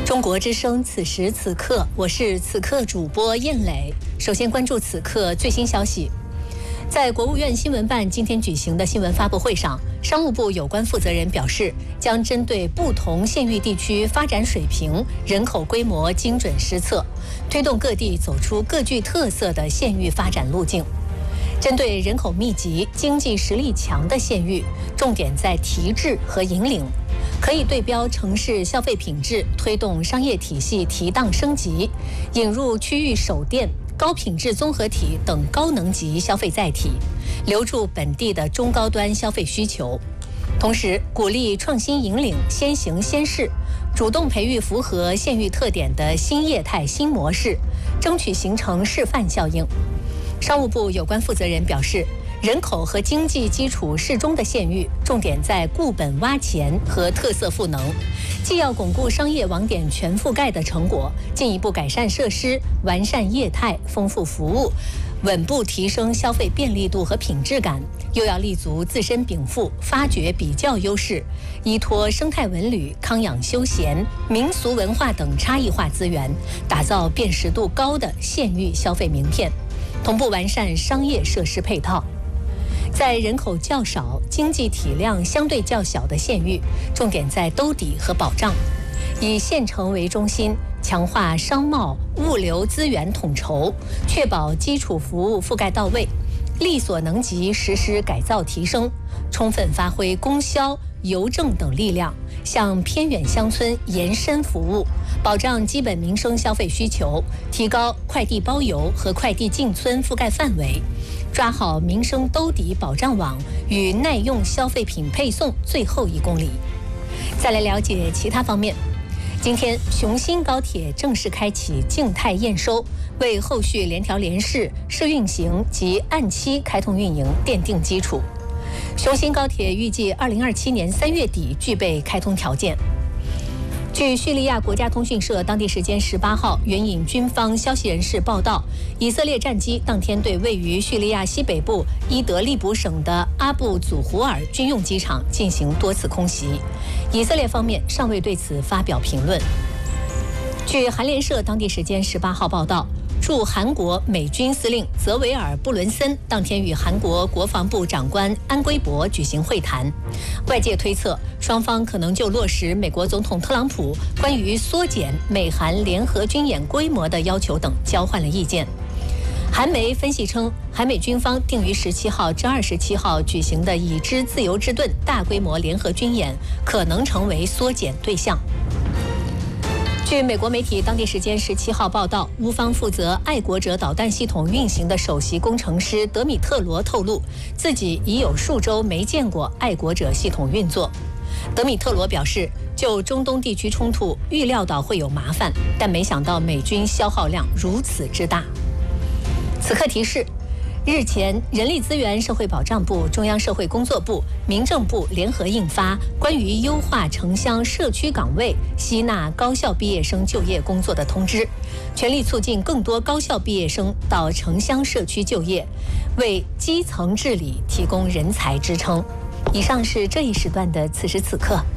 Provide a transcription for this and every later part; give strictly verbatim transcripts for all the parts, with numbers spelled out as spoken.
中国之声，此时此刻，我是此刻主播燕磊。首先关注此刻最新消息。在国务院新闻办今天举行的新闻发布会上，商务部有关负责人表示，将针对不同县域地区发展水平、人口规模精准施策，推动各地走出各具特色的县域发展路径。针对人口密集、经济实力强的县域，重点在提质和引领，可以对标城市消费品质，推动商业体系提档升级，引入区域首店、高品质综合体等高能级消费载体，留住本地的中高端消费需求。同时，鼓励创新引领、先行先试，主动培育符合县域特点的新业态新模式，争取形成示范效应。商务部有关负责人表示，人口和经济基础适中的县域，重点在固本挖钱和特色赋能，既要巩固商业网点全覆盖的成果，进一步改善设施，完善业态，丰富服务，稳步提升消费便利度和品质感，又要立足自身禀赋，发掘比较优势，依托生态文旅、康养休闲、民俗文化等差异化资源，打造辨识度高的县域消费名片，同步完善商业设施配套。在人口较少、经济体量相对较小的县域，重点在兜底和保障，以县城为中心，强化商贸、物流资源统筹，确保基础服务覆盖到位，力所能及实施改造提升，充分发挥供销、邮政等力量，向偏远乡村延伸服务，保障基本民生消费需求，提高快递包邮和快递进村覆盖范围，抓好民生兜底保障网与耐用消费品配送最后一公里。再来了解其他方面。今天，雄新高铁正式开启静态验收，为后续联调联试、试运行及按期开通运营奠定基础。雄新高铁预计二零二七年三月底具备开通条件。据叙利亚国家通讯社当地时间十八号援引军方消息人士报道，以色列战机当天对位于叙利亚西北部伊德利卜省的阿布祖胡尔军用机场进行多次空袭，以色列方面尚未对此发表评论。据韩联社当地时间十八号报道，驻韩国美军司令泽维尔·布伦森当天与韩国国防部长官安圭博举行会谈，外界推测双方可能就落实美国总统特朗普关于缩减美韩联合军演规模的要求等交换了意见。韩媒分析称，韩美军方定于十七号至二十七号举行的已知自由之盾大规模联合军演可能成为缩减对象。据美国媒体当地时间十七号报道，乌方负责爱国者导弹系统运行的首席工程师德米特罗透露，自己已有数周没见过爱国者系统运作。德米特罗表示，就中东地区冲突预料到会有麻烦，但没想到美军消耗量如此之大。此刻提示，日前，人力资源社会保障部、中央社会工作部、民政部联合印发关于优化城乡社区岗位吸纳高校毕业生就业工作的通知，全力促进更多高校毕业生到城乡社区就业，为基层治理提供人才支撑。以上是这一时段的此时此刻。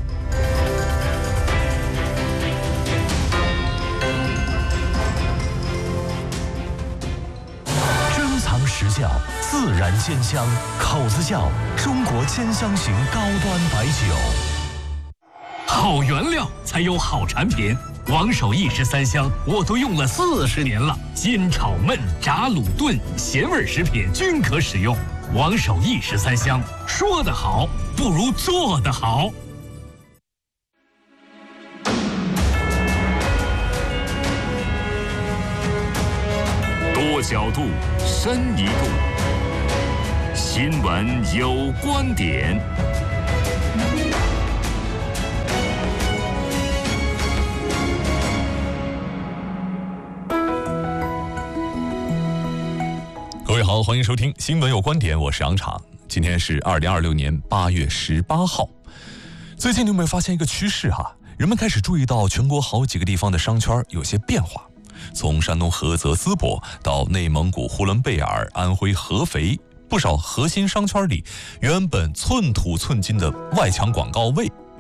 实窖自然鲜香，口子窖中国千香型高端白酒。 好原料才有好产品，王守义十三香我都用了四十年了，煎炒焖炸卤炖咸味食品均可使用。王守义十三香，说得好不如做得好。多角度，深一度。新闻有观点。 各位好，欢迎收听《新闻有观点》，我是杨昶。今天是二零二六年八月十八号。最近你有没有发现一个趋势哈？人们开始注意到全国好几个地方的商圈有些变化。从山东菏泽淄博到内蒙古呼伦贝尔、安徽合肥，不少核心商圈里原本寸土寸金的外墙广告位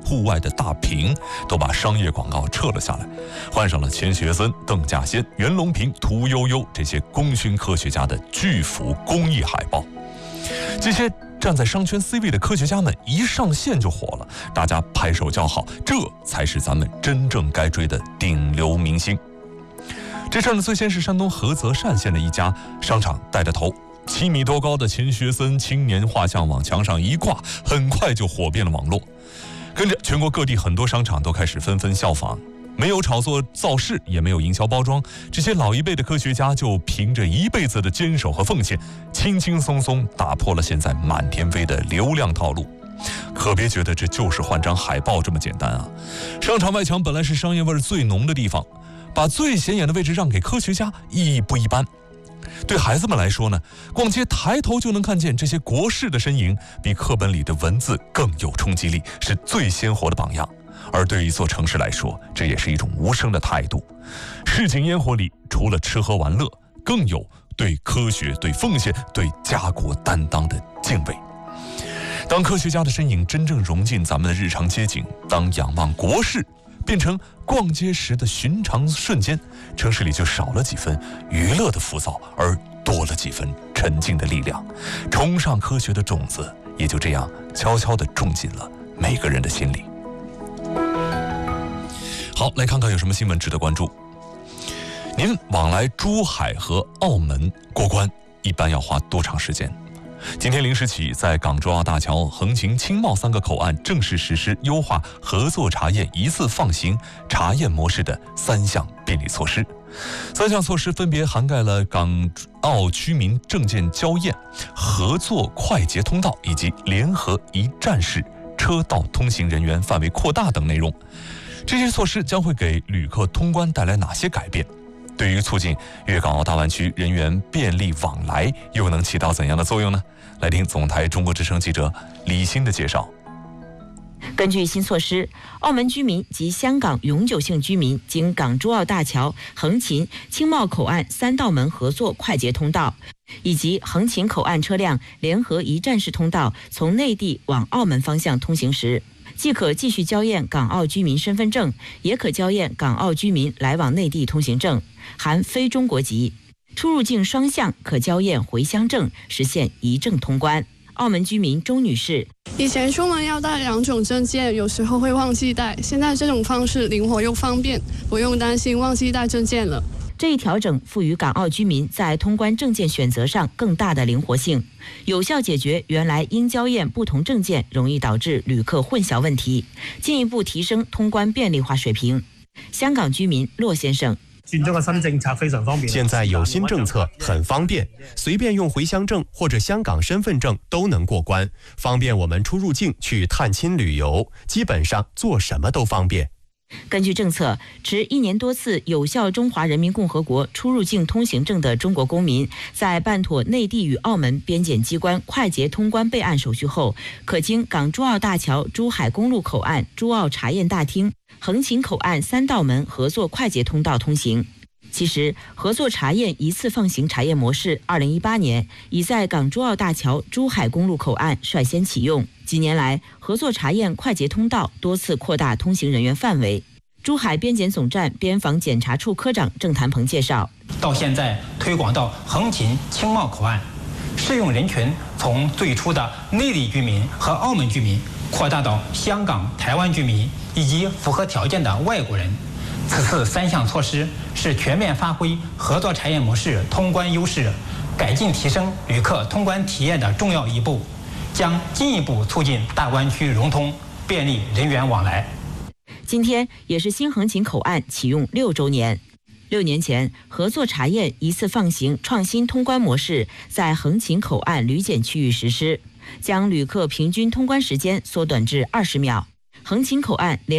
户外的大屏，都把商业广告撤了下来，换上了钱学森、邓稼先、袁隆平、屠呦呦这些功勋科学家的巨幅公益海报。这些站在商圈 C 位的科学家们一上线就火了，大家拍手叫好，这才是咱们真正该追的顶流明星。这事儿呢，最先是山东菏泽单县的一家商场带着头，七米多高的钱学森青年画像往墙上一挂，很快就火遍了网络。跟着全国各地很多商场都开始纷纷效仿，没有炒作造势，也没有营销包装，这些老一辈的科学家就凭着一辈子的坚守和奉献，轻轻松松打破了现在满天飞的流量套路。可别觉得这就是换张海报这么简单啊！商场外墙本来是商业味最浓的地方，把最显眼的位置让给科学家，意义不一般。对孩子们来说呢，逛街抬头就能看见这些国士的身影，比课本里的文字更有冲击力，是最鲜活的榜样。而对于一座城市来说，这也是一种无声的态度。市井烟火里，除了吃喝玩乐，更有对科学、对奉献、对家国担当的敬畏。当科学家的身影真正融进咱们的日常街景，当仰望国士变成逛街时的寻常瞬间，城市里就少了几分娱乐的浮躁，而多了几分沉静的力量。崇尚科学的种子也就这样悄悄地种进了每个人的心里。好，来看看有什么新闻值得关注。您往来珠海和澳门过关一般要花多长时间？今天零时起，在港珠澳大桥、横琴、青茂三个口岸正式实施优化合作查验一次放行查验模式的三项便利措施。三项措施分别涵盖了港澳居民证件交验、合作快捷通道以及联合一站式车道通行人员范围扩大等内容。这些措施将会给旅客通关带来哪些改变？对于促进粤港澳大湾区人员便利往来，又能起到怎样的作用呢？来听总台中国之声记者李欣的介绍。 根据新措施，澳门居民及香港永久性居民经港珠澳大桥、横琴、青茂口岸三道门合作快捷通道，以及横琴口岸车辆联合一站式通道从内地往澳门方向通行时，既可继续交验港澳居民身份证，也可交验港澳居民来往内地通行证，含非中国籍。出入境双向可交验回乡证，实现一证通关。澳门居民周女士： 以前出门要带两种证件，有时候会忘记带，现在这种方式灵活又方便，不用担心忘记带证件了。 这一调整赋予港澳居民在通关证件选择上更大的灵活性，有效解决原来应交验不同证件容易导致旅客混淆问题，进一步提升通关便利化水平。香港居民骆先生： 轉咗個新政策非常方便。 現在有新政策很方便，隨便用回鄉證或者香港身份證都能過關，方便我們出入境去探親旅遊，基本上做什麼都方便。 根據政策，持一年多次有效中華人民共和國出入境通行證的中國公民，在辦妥內地與澳門邊檢機關快捷通關備案手續後，可經港珠澳大橋珠海公路口岸珠澳查驗大廳、橫琴口岸三道門合作快捷通道通行。其實，合作查驗一次放行查驗模式二零一八年已在港珠澳大橋珠海公路口岸率先啟用。幾年來，合作查驗快捷通道多次擴大通行人員範圍。珠海邊檢總站邊防檢查處科長鄭譚鵬介紹， 到現在推廣到橫琴、青茂口岸，適用人群從最初的內地居民和澳門居民擴大到香港、台灣居民以及符合條件的外國人。此次三項措施是全面發揮合作查驗模式通關優勢，改進提升旅客通關體驗的重要一步，將進一步促進大灣區融通，便利人員往來。 今天也是新橫琴口岸啟用六週年。六年前，合作查驗一次放行創新通關模式在橫琴口岸旅檢區域實施，將旅客平均通關時間縮短至二十秒。橫琴口岸連